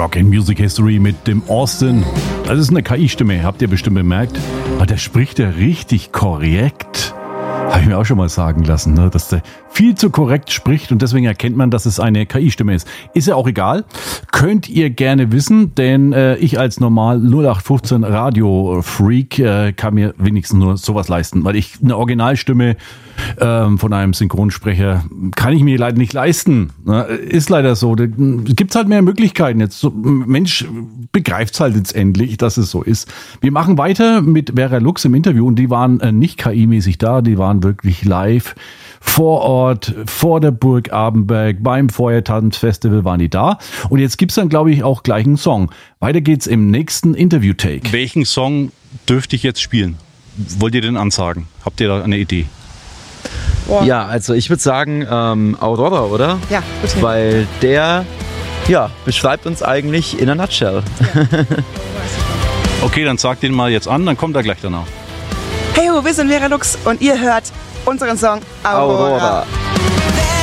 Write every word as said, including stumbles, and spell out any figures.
Rock and Music History mit dem Austin. Das ist eine K I-Stimme, habt ihr bestimmt bemerkt. Aber der spricht ja richtig korrekt. Habe ich mir auch schon mal sagen lassen, ne? Dass der viel zu korrekt spricht und deswegen erkennt man, dass es eine K I-Stimme ist. Ist ja auch egal. Könnt ihr gerne wissen, denn äh, ich als normal null acht fünfzehn Radio-Freak äh, kann mir wenigstens nur sowas leisten, weil ich eine Originalstimme ähm, von einem Synchronsprecher kann ich mir leider nicht leisten. Ne? Ist leider so. Da gibt's halt mehr Möglichkeiten. Jetzt so, Mensch begreift's halt jetzt endlich, dass es so ist. Wir machen weiter mit Vera Lux im Interview und die waren äh, nicht K I-mäßig da, die waren wirklich live vor Ort, vor der Burg Abenberg, beim Feuertanzfestival waren die da. Und jetzt gibt's dann, glaube ich, auch gleich einen Song. Weiter geht's im nächsten Interview-Take. Welchen Song dürfte ich jetzt spielen? Wollt ihr denn ansagen? Habt ihr da eine Idee? Boah. Ja, also ich würde sagen ähm, Aurora, oder? Ja, bitte. Weil der, ja, beschreibt uns eigentlich in a nutshell. Ja. Okay, dann sagt den mal jetzt an, dann kommt er gleich danach. Hey ho, wir sind Vera Lux und ihr hört unseren Song Aurora. Aurora.